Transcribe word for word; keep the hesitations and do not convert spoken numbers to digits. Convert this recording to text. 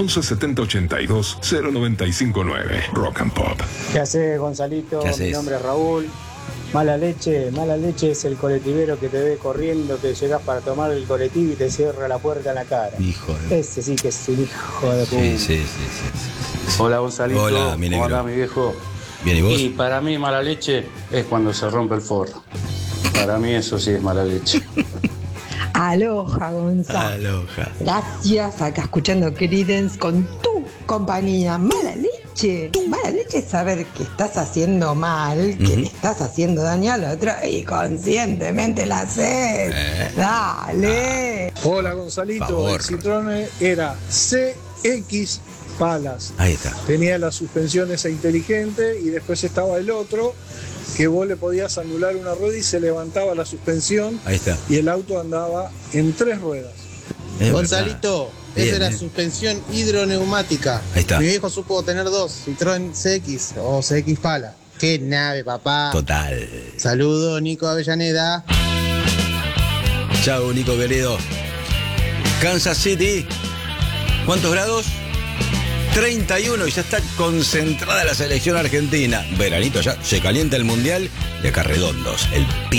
once setenta ochenta y dos cero noventa y cinco nueve. Rock and Pop. ¿Qué haces, Gonzalito? ¿Qué haces? Mi nombre es Raúl. Mala leche, mala leche es el colectivero que te ve corriendo, que llegás para tomar el colectivo y te cierra la puerta en la cara. Hijo de... Ese sí que es un hijo de puta. Sí, sí, sí, sí, sí. Hola, Gonzalito. Hola, mi negro. Hola, mi viejo. Bien, ¿y vos? Y para mí mala leche es cuando se rompe el forro. Para mí eso sí es mala leche. Aloha, Gonzalo. Aloha. Gracias, acá escuchando Creedence con tu compañía. Mala leche. Mala leche es saber que estás haciendo mal, que Ujú. le estás haciendo daño al otro y conscientemente la haces. Eh. Dale. Hola, Gonzalito. Favor. El Citroën era C X Palas. Ahí está. Tenía la suspensión esa inteligente y después estaba el otro que vos le podías anular una rueda y se levantaba la suspensión Ahí está. y el auto andaba en tres ruedas. Es Gonzalito, verdad. esa Bien, era bien. suspensión hidroneumática. Ahí está. Mi viejo supo tener dos, Citroën C X o C X Pala. Qué nave, papá. Total. Saludo, Nico Avellaneda. Chau, Nico querido. Kansas City. ¿Cuántos grados? treinta y uno y ya está concentrada la selección argentina. Veranito ya, se calienta el mundial de acá redondos. El pi